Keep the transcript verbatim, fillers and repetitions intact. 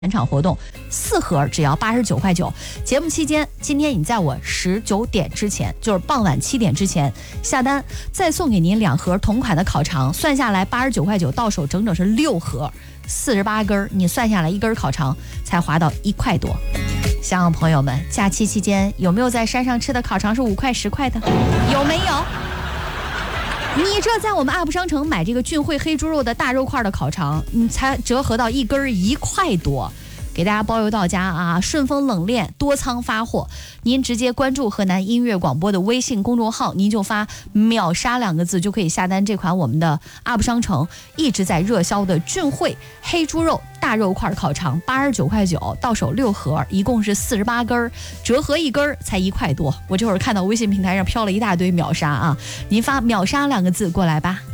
全场活动，四盒只要八十九块九。节目期间，今天你在我十九点之前，就是傍晚七点之前下单，再送给您两盒同款的烤肠，算下来八十九块九，到手整整是六盒，四十八根，你算下来一根烤肠才划到一块多。香港朋友们，假期期间有没有在山上吃的烤肠是五块十块的？有没有？你这在我们 U P 商城买这个俊汇黑猪肉的大肉块的烤肠，你才折合到一根一块多，给大家包邮到家啊！顺丰冷链多仓发货，您直接关注河南音乐广播的微信公众号，您就发秒杀两个字就可以下单这款我们的 U P 商城一直在热销的俊汇黑猪肉大肉块烤肠，八十九块九，到手六盒，一共是四十八根，折合一根才一块多。我这会儿看到微信平台上飘了一大堆秒杀啊，您发秒杀两个字过来吧。